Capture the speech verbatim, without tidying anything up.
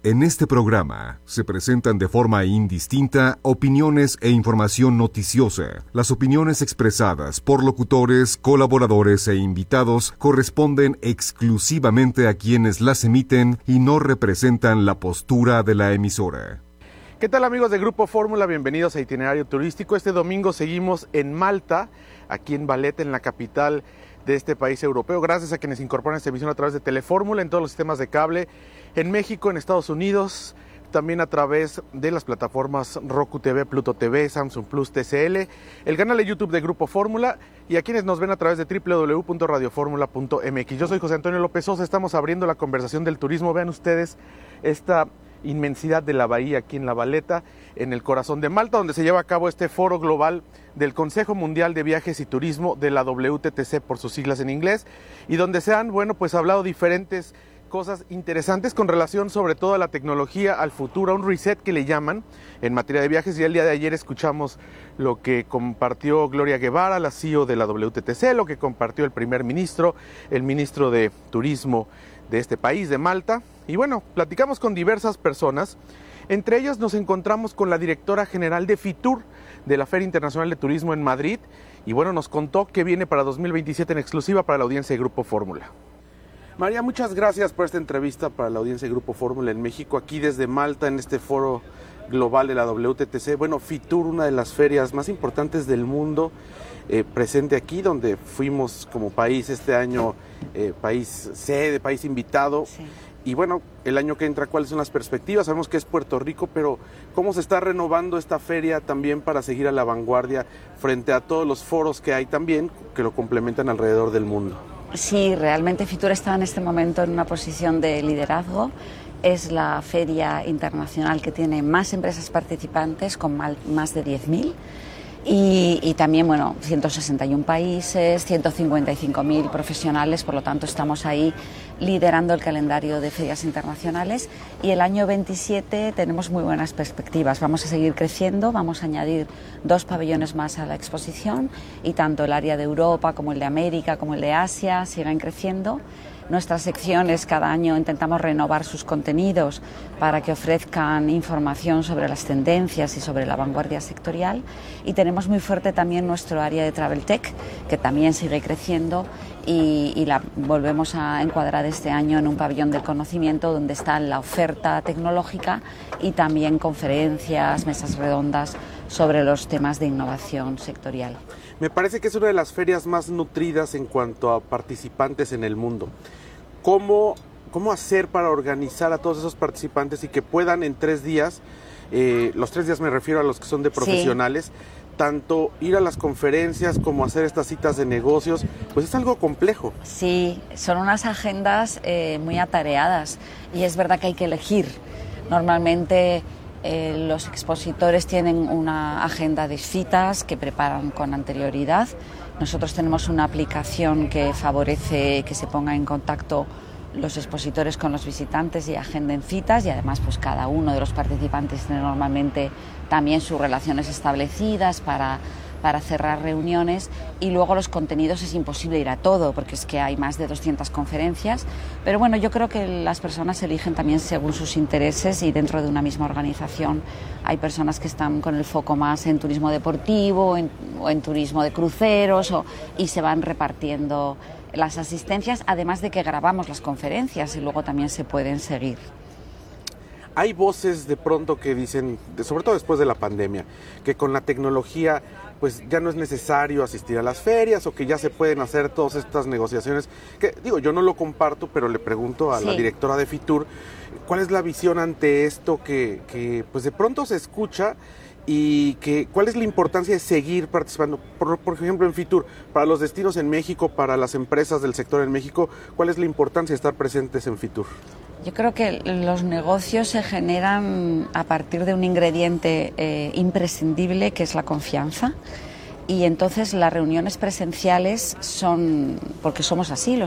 En este programa se presentan de forma indistinta opiniones e información noticiosa. Las opiniones expresadas por locutores, colaboradores e invitados corresponden exclusivamente a quienes las emiten y no representan la postura de la emisora. ¿Qué tal, amigos de Grupo Fórmula? Bienvenidos a Itinerario Turístico. Este domingo seguimos en Malta, aquí en Valletta, en la capital de este país europeo, gracias a quienes incorporan esta emisión a través de Telefórmula en todos los sistemas de cable, en México, en Estados Unidos, también a través de las plataformas Roku T V, Pluto T V, Samsung Plus, T C L, el canal de YouTube de Grupo Fórmula y a quienes nos ven a través de doble u doble u doble u punto radio fórmula punto m x. Yo soy José Antonio López Sosa, estamos abriendo la conversación del turismo. Vean ustedes esta inmensidad de la bahía aquí en la Valletta, en el corazón de Malta, donde se lleva a cabo este foro global del Consejo Mundial de Viajes y Turismo, de la W T T C por sus siglas en inglés, y donde se han, bueno, pues hablado diferentes cosas interesantes con relación sobre todo a la tecnología, al futuro, a un reset que le llaman en materia de viajes. Y el día de ayer escuchamos lo que compartió Gloria Guevara, la C E O de la W T T C, lo que compartió el primer ministro, el ministro de Turismo de este país, de Malta. Y bueno, platicamos con diversas personas. Entre ellas nos encontramos con la directora general de FITUR, de la Feria Internacional de Turismo en Madrid. Y bueno, nos contó que viene para dos mil veintisiete en exclusiva para la audiencia de Grupo Fórmula. María, muchas gracias por esta entrevista para la audiencia de Grupo Fórmula en México, aquí desde Malta, en este foro global de la W T T C. Bueno, FITUR, una de las ferias más importantes del mundo, eh, presente aquí, donde fuimos como país este año, eh, país sede, país invitado. Sí. Y bueno, el año que entra, ¿cuáles son las perspectivas? Sabemos que es Puerto Rico, pero ¿cómo se está renovando esta feria también para seguir a la vanguardia frente a todos los foros que hay también, que lo complementan alrededor del mundo? Sí, realmente FITUR está en este momento en una posición de liderazgo. Es la feria internacional que tiene más empresas participantes, con más de diez mil. Y, y también, bueno, ciento sesenta y uno países, ciento cincuenta y cinco mil profesionales, por lo tanto estamos ahí liderando el calendario de ferias internacionales. Y el año veintisiete tenemos muy buenas perspectivas, vamos a seguir creciendo, vamos a añadir dos pabellones más a la exposición y tanto el área de Europa como el de América como el de Asia siguen creciendo. Nuestras secciones cada año intentamos renovar sus contenidos para que ofrezcan información sobre las tendencias y sobre la vanguardia sectorial, y tenemos muy fuerte también nuestro área de Travel Tech, que también sigue creciendo y, y la volvemos a encuadrar este año en un pabellón del conocimiento donde está la oferta tecnológica y también conferencias, mesas redondas sobre los temas de innovación sectorial. Me parece que es una de las ferias más nutridas en cuanto a participantes en el mundo. ¿Cómo, cómo hacer para organizar a todos esos participantes y que puedan en tres días, eh, los tres días me refiero a los que son de profesionales, sí, tanto ir a las conferencias como hacer estas citas de negocios? Pues es algo complejo. Sí, son unas agendas eh, muy atareadas y es verdad que hay que elegir. Normalmente Eh, los expositores tienen una agenda de citas que preparan con anterioridad. Nosotros tenemos una aplicación que favorece que se ponga en contacto los expositores con los visitantes y agenden citas, y además pues cada uno de los participantes tiene normalmente también sus relaciones establecidas para para cerrar reuniones. Y luego los contenidos es imposible ir a todo porque es que hay más de doscientas conferencias, pero bueno, yo creo que las personas eligen también según sus intereses, y dentro de una misma organización hay personas que están con el foco más en turismo deportivo en, o en turismo de cruceros o, y se van repartiendo las asistencias, además de que grabamos las conferencias y luego también se pueden seguir. Hay voces de pronto que dicen, sobre todo después de la pandemia, que con la tecnología pues ya no es necesario asistir a las ferias, o que ya se pueden hacer todas estas negociaciones, que digo, yo no lo comparto, pero le pregunto a sí. la directora de FITUR, ¿cuál es la visión ante esto que, que pues de pronto se escucha? Y que, ¿cuál es la importancia de seguir participando? Por, por ejemplo, en FITUR, para los destinos en México, para las empresas del sector en México, ¿cuál es la importancia de estar presentes en FITUR? Yo creo que los negocios se generan a partir de un ingrediente eh, imprescindible, que es la confianza. Y entonces las reuniones presenciales son, porque somos así, los